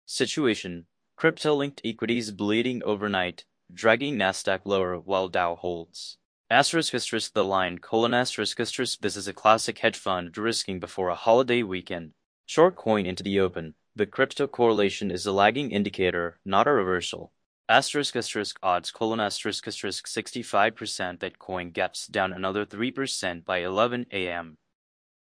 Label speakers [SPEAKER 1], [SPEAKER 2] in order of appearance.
[SPEAKER 1] Situation: Crypto-linked equities bleeding overnight, dragging Nasdaq lower while Dow holds. The line: this is a classic hedge fund de-risking before a holiday weekend. Short coin into the open, but crypto correlation is a lagging indicator, not a reversal. Odds: 65% that coin gaps down another 3% by 11 a.m.